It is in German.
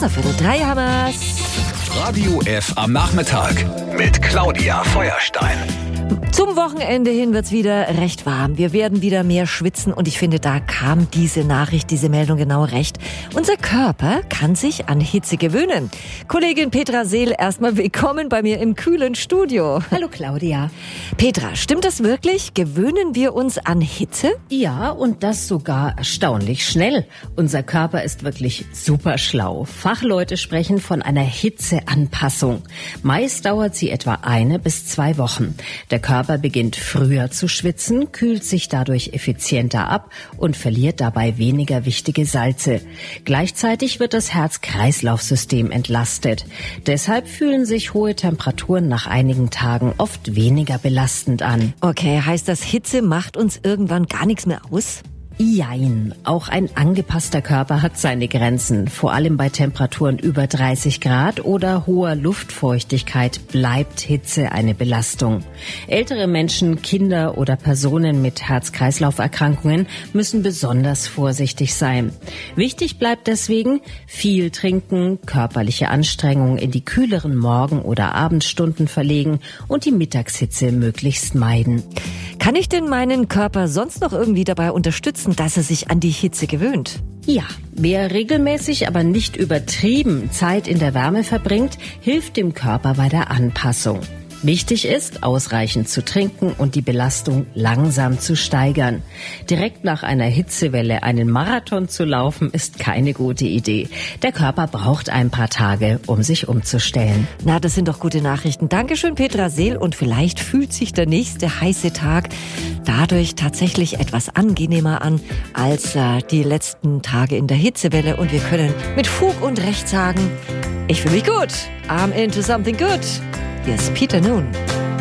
3 haben wir's. Radio F am Nachmittag mit Claudia Feuerstein. Zum Wochenende hin wird's wieder recht warm. Wir werden wieder mehr schwitzen und ich finde, da kam diese Nachricht, diese Meldung genau recht. Unser Körper kann sich an Hitze gewöhnen. Kollegin Petra Seel, erstmal willkommen bei mir im kühlen Studio. Hallo Claudia. Petra, stimmt das wirklich? Gewöhnen wir uns an Hitze? Ja, und das sogar erstaunlich schnell. Unser Körper ist wirklich super schlau. Fachleute sprechen von einer Hitzeanpassung. Meist dauert sie etwa 1 bis 2 Wochen. Der Körper beginnt früher zu schwitzen, kühlt sich dadurch effizienter ab und verliert dabei weniger wichtige Salze. Gleichzeitig wird das Herz-Kreislauf-System entlastet. Deshalb fühlen sich hohe Temperaturen nach einigen Tagen oft weniger belastend an. Okay, heißt das, Hitze macht uns irgendwann gar nichts mehr aus? Jein. Auch ein angepasster Körper hat seine Grenzen. Vor allem bei Temperaturen über 30 Grad oder hoher Luftfeuchtigkeit bleibt Hitze eine Belastung. Ältere Menschen, Kinder oder Personen mit Herz-Kreislauf-Erkrankungen müssen besonders vorsichtig sein. Wichtig bleibt deswegen viel trinken, körperliche Anstrengungen in die kühleren Morgen- oder Abendstunden verlegen und die Mittagshitze möglichst meiden. Kann ich denn meinen Körper sonst noch irgendwie dabei unterstützen, dass er sich an die Hitze gewöhnt? Ja, wer regelmäßig, aber nicht übertrieben Zeit in der Wärme verbringt, hilft dem Körper bei der Anpassung. Wichtig ist, ausreichend zu trinken und die Belastung langsam zu steigern. Direkt nach einer Hitzewelle einen Marathon zu laufen, ist keine gute Idee. Der Körper braucht ein paar Tage, um sich umzustellen. Na, das sind doch gute Nachrichten. Dankeschön, Petra Seel. Und vielleicht fühlt sich der nächste heiße Tag dadurch tatsächlich etwas angenehmer an als die letzten Tage in der Hitzewelle. Und wir können mit Fug und Recht sagen, ich fühle mich gut. I'm into something good. Hier ist Peter Noon.